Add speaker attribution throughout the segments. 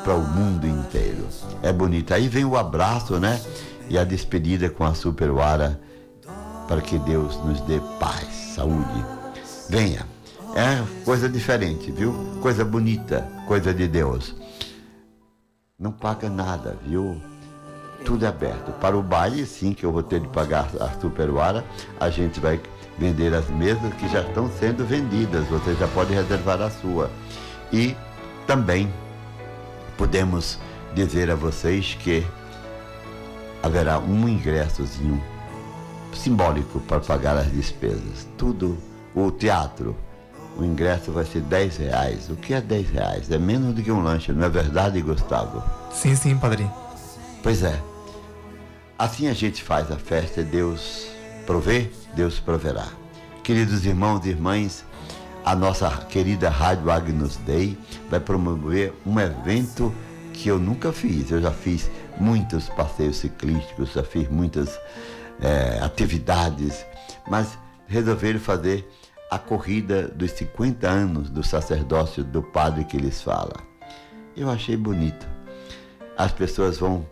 Speaker 1: para o mundo inteiro. É bonito. Aí vem o abraço, né? E a despedida com a Super Wara, para que Deus nos dê paz, saúde. Venha. É coisa diferente, viu? Coisa bonita, coisa de Deus. Não paga nada, viu? Tudo é aberto. Para o baile, sim, que eu vou ter de pagar a Super Wara, a gente vai vender as mesas que já estão sendo vendidas. Você já pode reservar a sua. E também podemos dizer a vocês que haverá um ingressozinho simbólico para pagar as despesas. Tudo, o teatro, o ingresso vai ser R$10. O que é R$10? É menos do que um lanche, não é verdade, Gustavo?
Speaker 2: Sim, sim, padre.
Speaker 1: Pois é. Assim a gente faz a festa e Deus provê, Deus proverá. Queridos irmãos e irmãs, a nossa querida Rádio Agnus Dei vai promover um evento que eu nunca fiz. Eu já fiz muitos passeios ciclísticos, já fiz muitas atividades, mas resolveram fazer a corrida dos 50 anos do sacerdócio do padre que lhes fala. Eu achei bonito. As pessoas vão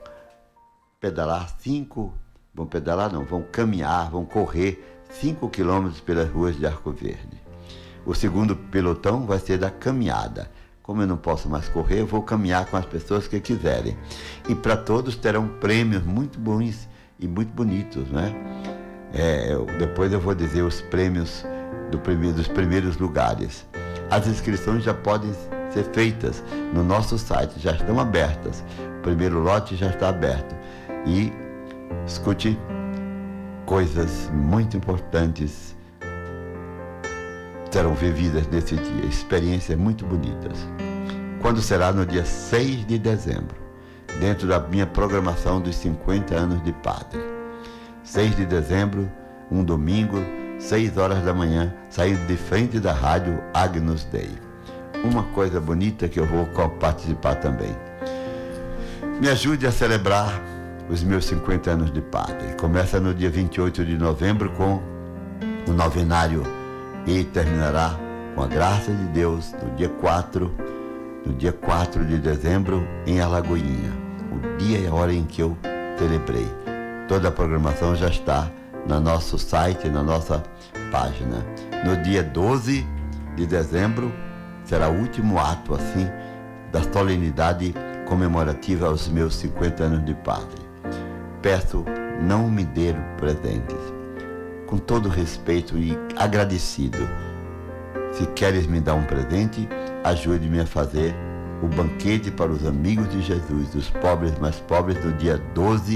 Speaker 1: vão caminhar, vão correr 5 quilômetros pelas ruas de Arco Verde. O segundo pelotão vai ser da caminhada. Como eu não posso mais correr, eu vou caminhar com as pessoas que quiserem. E para todos terão prêmios muito bons e muito bonitos, né? Depois eu vou dizer os prêmios dos primeiros lugares. As inscrições já podem ser feitas no nosso site, já estão abertas. O primeiro lote já está aberto. E escute, coisas muito importantes serão vividas nesse dia, experiências muito bonitas. Quando será? No dia 6 de dezembro, dentro da minha programação dos 50 anos de padre. 6 de dezembro, um domingo, 6 horas da manhã, saindo de frente da rádio Agnus Dei. Uma coisa bonita que eu vou participar também. Me ajude a celebrar os meus 50 anos de padre. Começa no dia 28 de novembro com o novenário e terminará, com a graça de Deus, no dia 4 de dezembro, em Alagoinha, o dia e a hora em que eu celebrei. Toda a programação já está no nosso site, na nossa página. No dia 12 de dezembro, será o último ato, assim, da solenidade comemorativa aos meus 50 anos de padre. Peço, não me dê presentes. Com todo respeito e agradecido, se queres me dar um presente, ajude-me a fazer o banquete para os amigos de Jesus, os pobres mais pobres, no dia 12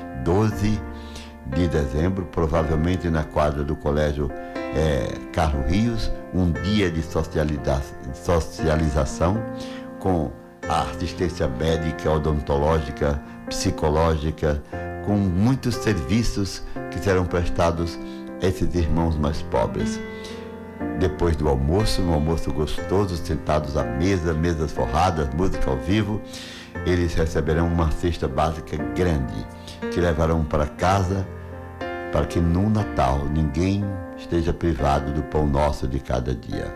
Speaker 1: de dezembro, provavelmente na quadra do Colégio Carlos Rios, um dia de socialização com a assistência médica, odontológica, psicológica, com muitos serviços que serão prestados a esses irmãos mais pobres. Depois do almoço, um almoço gostoso, sentados à mesa, mesas forradas, música ao vivo, eles receberão uma cesta básica grande, que levarão para casa, para que no Natal ninguém esteja privado do pão nosso de cada dia.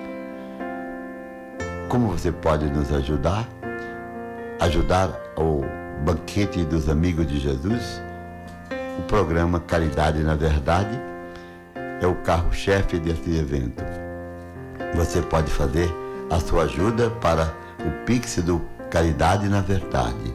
Speaker 1: Como você pode nos ajudar? Ajudar o banquete dos amigos de Jesus? O programa Caridade na Verdade é o carro-chefe desse evento. Você pode fazer a sua ajuda para o Pix do Caridade na Verdade,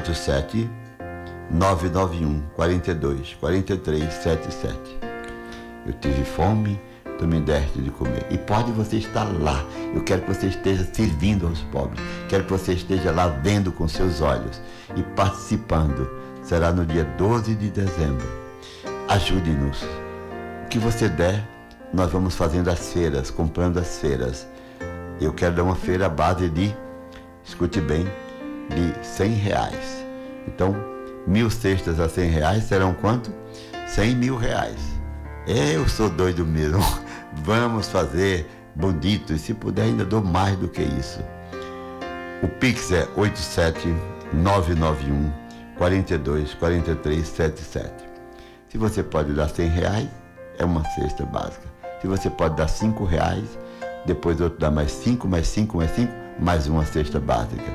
Speaker 1: 87-991-42-4377. Eu tive fome, tu me deste de comer. E pode você estar lá. Eu quero que você esteja servindo aos pobres. Quero que você esteja lá vendo com seus olhos e participando. Será no dia 12 de dezembro. Ajude-nos. O que você der, nós vamos fazendo as feiras, comprando as feiras. Eu quero dar uma feira à base de, escute bem, de R$100. Então, 1.000 cestas a R$100 serão quanto? R$100 mil. Eu sou doido mesmo. Vamos fazer bonito. E se puder, ainda dou mais do que isso. O Pix é 87-991-42-4377. Se você pode dar R$100, é uma cesta básica. Se você pode dar R$5, depois outro dá mais 5, mais 5, mais 5, mais uma cesta básica.